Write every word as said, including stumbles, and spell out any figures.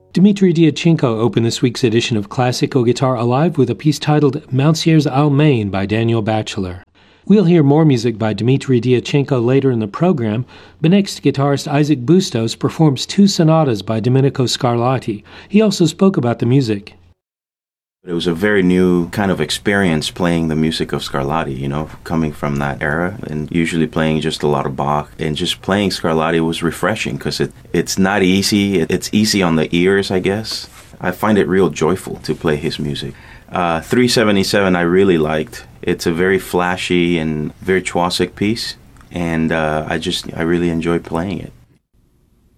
Dmitri Diachenko opened this week's edition of Classical Guitar Alive with a piece titled Mountaineers Almain by Daniel Batchelor. We'll hear more music by Dmitri Diachenko later in the program, but next guitarist Isaac Bustos performs two sonatas by Domenico Scarlatti. He also spoke about the music. It was a very new kind of experience playing the music of Scarlatti, you know, coming from that era and usually playing just a lot of Bach. And just playing Scarlatti was refreshing because it, it's not easy. It's easy on the ears, I guess. I find it real joyful to play his music. Uh, three seventy-seven I really liked. It's a very flashy and virtuosic piece, and uh, I just, I really enjoy playing it.